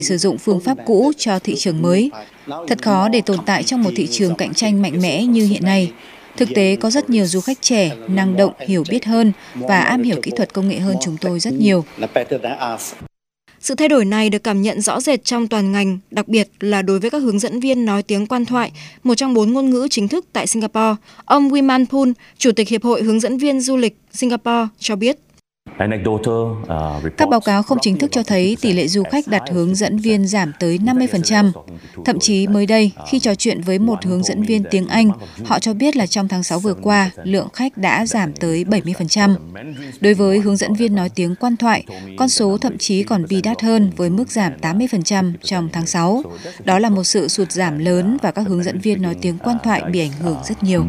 sử dụng phương pháp cũ cho thị trường mới. Thật khó để tồn tại trong một thị trường cạnh tranh mạnh mẽ như hiện nay. Thực tế có rất nhiều du khách trẻ, năng động, hiểu biết hơn và am hiểu kỹ thuật công nghệ hơn chúng tôi rất nhiều. Sự thay đổi này được cảm nhận rõ rệt trong toàn ngành, đặc biệt là đối với các hướng dẫn viên nói tiếng quan thoại, một trong 4 ngôn ngữ chính thức tại Singapore. Ông Wiman Poon, Chủ tịch Hiệp hội Hướng dẫn viên du lịch Singapore cho biết. Các báo cáo không chính thức cho thấy tỷ lệ du khách đặt hướng dẫn viên giảm tới 50%. Thậm chí mới đây, khi trò chuyện với một hướng dẫn viên tiếng Anh, họ cho biết là trong tháng 6 vừa qua, lượng khách đã giảm tới 70%. Đối với hướng dẫn viên nói tiếng quan thoại, con số thậm chí còn bi đát hơn với mức giảm 80% trong tháng 6. Đó là một sự sụt giảm lớn và các hướng dẫn viên nói tiếng quan thoại bị ảnh hưởng rất nhiều.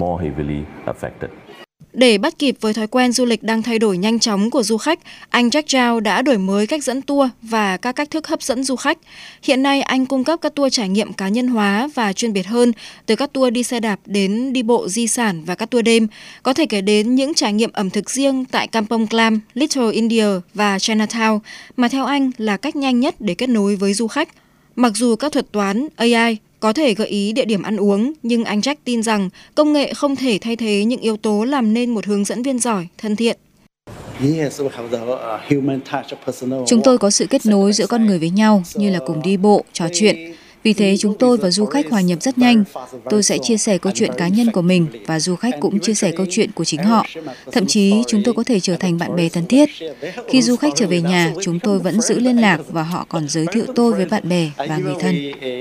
Để bắt kịp với thói quen du lịch đang thay đổi nhanh chóng của du khách, anh Jack Zhao đã đổi mới cách dẫn tour và các cách thức hấp dẫn du khách. Hiện nay, anh cung cấp các tour trải nghiệm cá nhân hóa và chuyên biệt hơn, từ các tour đi xe đạp đến đi bộ di sản và các tour đêm. Có thể kể đến những trải nghiệm ẩm thực riêng tại Kampong Glam, Little India và Chinatown, mà theo anh là cách nhanh nhất để kết nối với du khách. Mặc dù các thuật toán AI có thể gợi ý địa điểm ăn uống, nhưng anh Jack tin rằng công nghệ không thể thay thế những yếu tố làm nên một hướng dẫn viên giỏi, thân thiện. Chúng tôi có sự kết nối giữa con người với nhau, như là cùng đi bộ, trò chuyện. Vì thế chúng tôi và du khách hòa nhập rất nhanh. Tôi sẽ chia sẻ câu chuyện cá nhân của mình và du khách cũng chia sẻ câu chuyện của chính họ. Thậm chí chúng tôi có thể trở thành bạn bè thân thiết. Khi du khách trở về nhà, chúng tôi vẫn giữ liên lạc và họ còn giới thiệu tôi với bạn bè và người thân.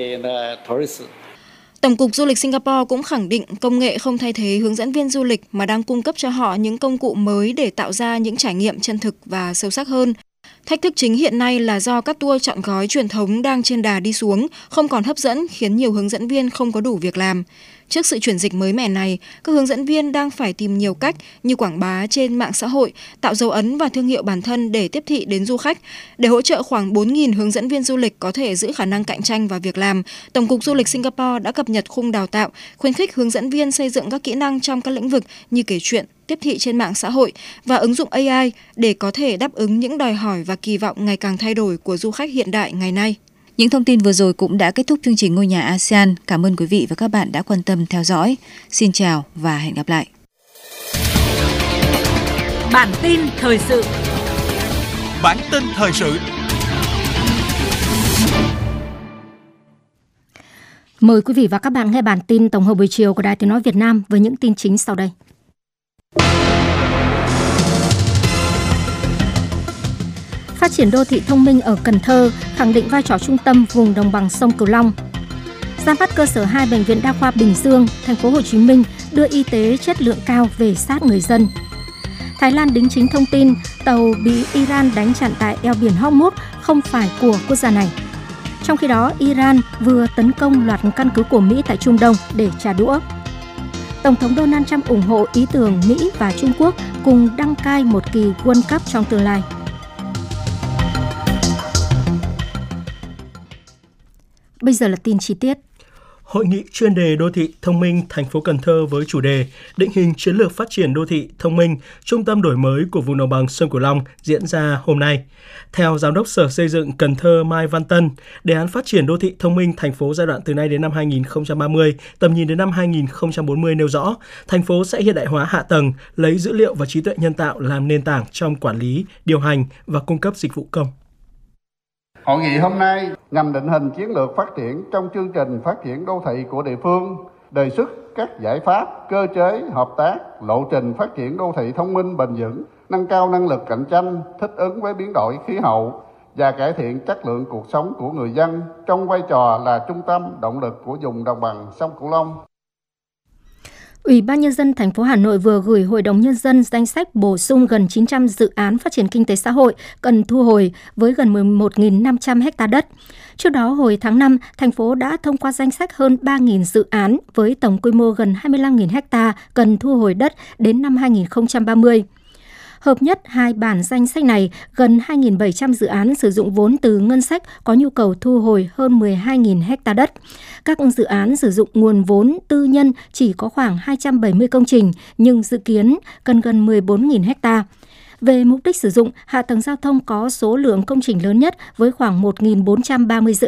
Tổng cục Du lịch Singapore cũng khẳng định công nghệ không thay thế hướng dẫn viên du lịch mà đang cung cấp cho họ những công cụ mới để tạo ra những trải nghiệm chân thực và sâu sắc hơn. Thách thức chính hiện nay là do các tour chọn gói truyền thống đang trên đà đi xuống, không còn hấp dẫn khiến nhiều hướng dẫn viên không có đủ việc làm. Trước sự chuyển dịch mới mẻ này, các hướng dẫn viên đang phải tìm nhiều cách như quảng bá trên mạng xã hội, tạo dấu ấn và thương hiệu bản thân để tiếp thị đến du khách. Để hỗ trợ khoảng 4.000 hướng dẫn viên du lịch có thể giữ khả năng cạnh tranh và việc làm, Tổng cục Du lịch Singapore đã cập nhật khung đào tạo, khuyến khích hướng dẫn viên xây dựng các kỹ năng trong các lĩnh vực như kể chuyện, tiếp thị trên mạng xã hội và ứng dụng AI để có thể đáp ứng những đòi hỏi và kỳ vọng ngày càng thay đổi của du khách hiện đại ngày nay. Những thông tin vừa rồi cũng đã kết thúc chương trình Ngôi nhà ASEAN. Cảm ơn quý vị và các bạn đã quan tâm theo dõi. Xin chào và hẹn gặp lại. Bản tin thời sự. Bản tin thời sự. Mời quý vị và các bạn nghe bản tin tổng hợp buổi chiều của Đài Tiếng nói Việt Nam với những tin chính sau đây. Phát triển đô thị thông minh ở Cần Thơ khẳng định vai trò trung tâm vùng đồng bằng sông Cửu Long. Ra mắt cơ sở 2 bệnh viện đa khoa Bình Dương, thành phố Hồ Chí Minh đưa y tế chất lượng cao về sát người dân. Thái Lan đính chính thông tin tàu bị Iran đánh chặn tại eo biển Hormuz không phải của quốc gia này. Trong khi đó, Iran vừa tấn công loạt căn cứ của Mỹ tại Trung Đông để trả đũa. Tổng thống Donald Trump ủng hộ ý tưởng Mỹ và Trung Quốc cùng đăng cai một kỳ World Cup trong tương lai. Bây giờ là tin chi tiết. Hội nghị chuyên đề đô thị thông minh thành phố Cần Thơ với chủ đề định hình chiến lược phát triển đô thị thông minh, trung tâm đổi mới của vùng đồng bằng sông Cửu Long diễn ra hôm nay. Theo Giám đốc Sở Xây dựng Cần Thơ Mai Văn Tân, đề án phát triển đô thị thông minh thành phố giai đoạn từ nay đến năm 2030, tầm nhìn đến năm 2040 nêu rõ, thành phố sẽ hiện đại hóa hạ tầng, lấy dữ liệu và trí tuệ nhân tạo làm nền tảng trong quản lý, điều hành và cung cấp dịch vụ công. Hội nghị hôm nay nhằm định hình chiến lược phát triển trong chương trình phát triển đô thị của địa phương, đề xuất các giải pháp, cơ chế, hợp tác, lộ trình phát triển đô thị thông minh bền vững, nâng cao năng lực cạnh tranh, thích ứng với biến đổi khí hậu và cải thiện chất lượng cuộc sống của người dân trong vai trò là trung tâm động lực của vùng đồng bằng sông Cửu Long. Ủy ban Nhân dân thành phố Hà Nội vừa gửi Hội đồng Nhân dân danh sách bổ sung gần 900 dự án phát triển kinh tế xã hội cần thu hồi với gần 11.500 ha đất. Trước đó, hồi tháng 5, thành phố đã thông qua danh sách hơn 3.000 dự án với tổng quy mô gần 25.000 ha cần thu hồi đất đến năm 2030. Hợp nhất hai bản danh sách này, gần 2.700 dự án sử dụng vốn từ ngân sách có nhu cầu thu hồi hơn 12.000 ha đất. Các dự án sử dụng nguồn vốn tư nhân chỉ có khoảng 270 công trình, nhưng dự kiến cần gần 14.000 ha. Về mục đích sử dụng, hạ tầng giao thông có số lượng công trình lớn nhất với khoảng 1.430 dự